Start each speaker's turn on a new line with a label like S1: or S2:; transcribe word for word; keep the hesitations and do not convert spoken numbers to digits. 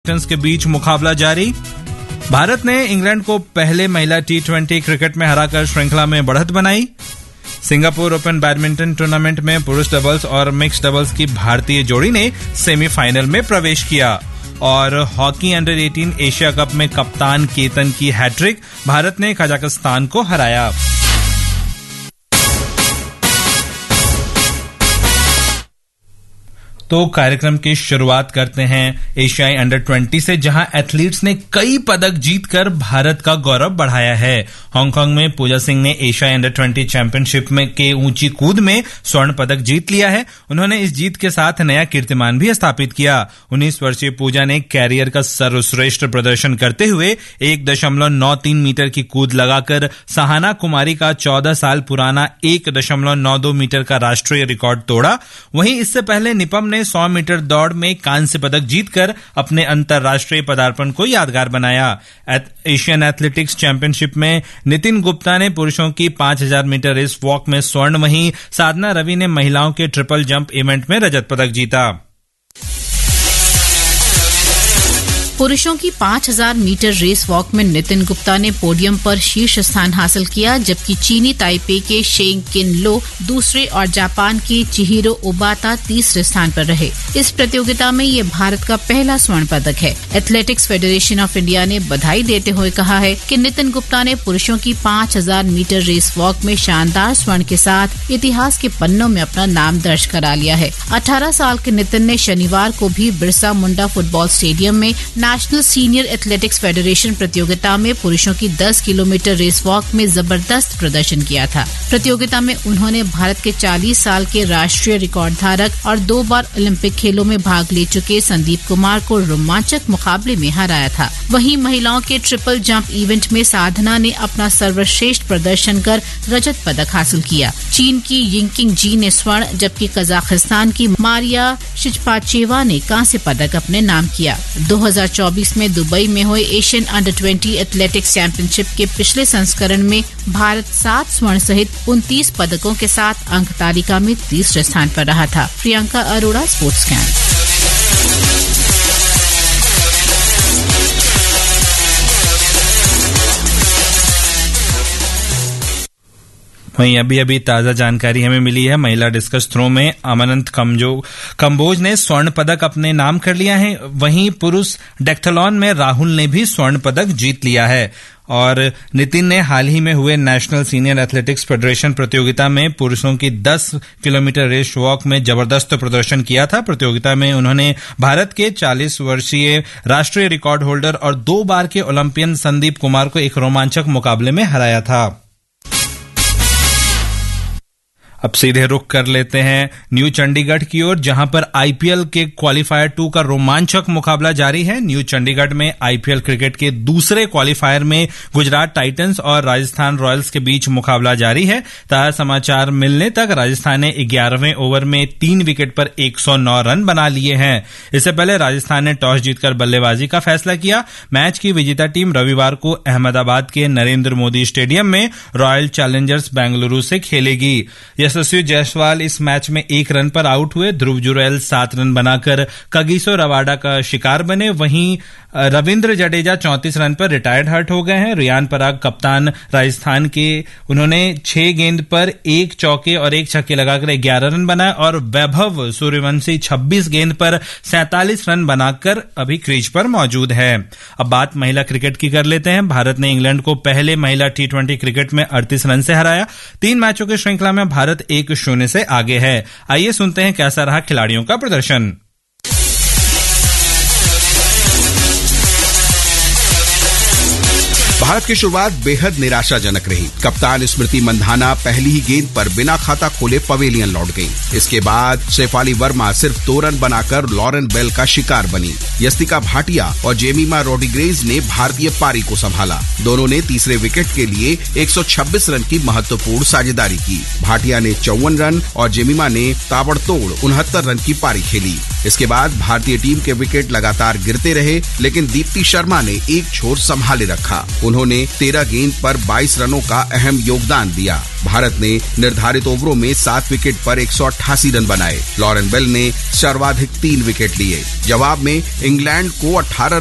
S1: के बीच मुकाबला जारी। भारत ने इंग्लैंड को पहले महिला टी ट्वेंटी क्रिकेट में हराकर श्रृंखला में बढ़त बनाई। सिंगापुर ओपन बैडमिंटन टूर्नामेंट में पुरुष डबल्स और मिक्स डबल्स की भारतीय जोड़ी ने सेमीफाइनल में प्रवेश किया। और हॉकी अंडर अठारह एशिया कप में कप्तान केतन की हैट्रिक, भारत ने कजाकिस्तान को हराया। तो कार्यक्रम की शुरुआत करते हैं एशियाई अंडर बीस से, जहां एथलीट्स ने कई पदक जीतकर भारत का गौरव बढ़ाया है। हांगकांग में पूजा सिंह ने एशियाई अंडर बीस चैंपियनशिप में के ऊंची कूद में स्वर्ण पदक जीत लिया है। उन्होंने इस जीत के साथ नया कीर्तिमान भी स्थापित किया। उन्नीस वर्षीय पूजा ने कैरियर का सर्वश्रेष्ठ प्रदर्शन करते हुए एक दशमलव नौ तीन मीटर की कूद लगाकर सहाना कुमारी का चौदह साल पुराना एक दशमलव नौ दो मीटर का राष्ट्रीय रिकॉर्ड तोड़ा। वहीं इससे पहले निपम ने सौ मीटर दौड़ में कांस्य पदक जीतकर अपने अंतर्राष्ट्रीय पदार्पण को यादगार बनाया। एशियन एथलेटिक्स चैंपियनशिप में नितिन गुप्ता ने पुरुषों की पांच हजार मीटर रेस वॉक में स्वर्ण, वहीं साधना रवि ने महिलाओं के ट्रिपल जंप इवेंट में रजत पदक जीता।
S2: पुरुषों की पांच हजार मीटर रेस वॉक में नितिन गुप्ता ने पोडियम पर शीर्ष स्थान हासिल किया, जबकि चीनी ताइपे के शेंग किन लो दूसरे और जापान के चिहिरो ओबाता तीसरे स्थान पर रहे। इस प्रतियोगिता में ये भारत का पहला स्वर्ण पदक है। एथलेटिक्स फेडरेशन ऑफ इंडिया ने बधाई देते हुए कहा है कि नितिन गुप्ता ने पुरुषों की पांच हजार मीटर रेस वॉक में शानदार स्वर्ण के साथ इतिहास के पन्नों में अपना नाम दर्ज करा लिया है। अठारह साल के नितिन ने शनिवार को भी बिरसा मुंडा फुटबॉल स्टेडियम में नेशनल सीनियर एथलेटिक्स फेडरेशन प्रतियोगिता में पुरुषों की दस किलोमीटर रेस वॉक में जबरदस्त प्रदर्शन किया था। प्रतियोगिता में उन्होंने भारत के चालीस साल के राष्ट्रीय रिकॉर्ड धारक और दो बार ओलंपिक खेलों में भाग ले चुके संदीप कुमार को रोमांचक मुकाबले में हराया था। वहीं महिलाओं के ट्रिपल जंप इवेंट में साधना ने अपना सर्वश्रेष्ठ प्रदर्शन कर रजत पदक हासिल किया। चीन की यिंकिंग जी ने स्वर्ण, जबकि कजाकिस्तान की मारिया शिचपाचेवा ने कांस्य पदक अपने नाम किया। दो हजार चौबीस में दुबई में हुए एशियन अंडर बीस एथलेटिक्स चैंपियनशिप के पिछले संस्करण में भारत सात स्वर्ण सहित उनतीस पदकों के साथ अंक तालिका में तीसरे स्थान पर रहा था। Priyanka Arora, sports can.
S1: वहीं अभी अभी ताजा जानकारी हमें मिली है, महिला डिस्कस थ्रो में अमनंत कंबोज ने स्वर्ण पदक अपने नाम कर लिया है। वहीं पुरुष डेक्थलॉन में राहुल ने भी स्वर्ण पदक जीत लिया है। और नितिन ने हाल ही में हुए नेशनल सीनियर एथलेटिक्स फेडरेशन प्रतियोगिता में पुरुषों की दस किलोमीटर रेस वॉक में जबरदस्त प्रदर्शन किया था। प्रतियोगिता में उन्होंने भारत के चालीस वर्षीय राष्ट्रीय रिकॉर्ड होल्डर और दो बार के ओलंपियन संदीप कुमार को एक रोमांचक मुकाबले में हराया था। अब सीधे रुख कर लेते हैं न्यू चंडीगढ़ की ओर, जहां पर आईपीएल के क्वालिफायर टू का रोमांचक मुकाबला जारी है। न्यू चंडीगढ़ में आईपीएल क्रिकेट के दूसरे क्वालिफायर में गुजरात टाइटंस और राजस्थान रॉयल्स के बीच मुकाबला जारी है। ताजा समाचार मिलने तक राजस्थान ने ग्यारहवें ओवर में तीन विकेट पर एक सौ नौ रन बना लिए हैं। इससे पहले राजस्थान ने टॉस जीतकर बल्लेबाजी का फैसला किया। मैच की विजेता टीम रविवार को अहमदाबाद के नरेंद्र मोदी स्टेडियम में रॉयल चैलेंजर्स बेंगलुरु से खेलेगी। यशस्वी जायसवाल इस मैच में एक रन पर आउट हुए। ध्रुव जुरैल सात रन बनाकर कगिसो रवाडा का शिकार बने। वहीं रविंद्र जडेजा चौंतीस रन पर रिटायर्ड हर्ट हो गए हैं। रियान पराग कप्तान राजस्थान के, उन्होंने छह गेंद पर एक चौके और एक छक्के लगाकर ग्यारह रन बनाए। और वैभव सूर्यवंशी छब्बीस गेंद पर सैंतालीस रन बनाकर अभी क्रीज पर मौजूद है। अब बात महिला क्रिकेट की कर लेते हैं। भारत ने इंग्लैंड को पहले महिला टी ट्वेंटी क्रिकेट में अड़तीस रन से हराया। तीन मैचों की श्रृंखला में भारत एक शून्य से आगे है। आइए सुनते हैं कैसा रहा खिलाड़ियों का प्रदर्शन।
S3: भारत की शुरुआत बेहद निराशाजनक रही। कप्तान स्मृति मंधाना पहली ही गेंद पर बिना खाता खोले पवेलियन लौट गईं। इसके बाद शेफाली वर्मा सिर्फ दो रन बनाकर लॉरेन बेल का शिकार बनी। यस्तिका भाटिया और जेमिमा रोड्रिगेज ने भारतीय पारी को संभाला। दोनों ने तीसरे विकेट के लिए एक सौ छब्बीस रन की महत्वपूर्ण साझेदारी की। भाटिया ने चौवन रन और जेमिमा ने ताबड़तोड़ उनहत्तर रन की पारी खेली। इसके बाद भारतीय टीम के विकेट लगातार गिरते रहे, लेकिन दीप्ति शर्मा ने एक छोर संभाले रखा। उन्होंने उन्होंने तेरह गेंद पर बाईस रनों का अहम योगदान दिया। भारत ने निर्धारित ओवरों में सात विकेट पर एक सौ अट्ठासी रन बनाए। लॉरेन बेल ने सर्वाधिक तीन विकेट लिए। जवाब में इंग्लैंड को अठारह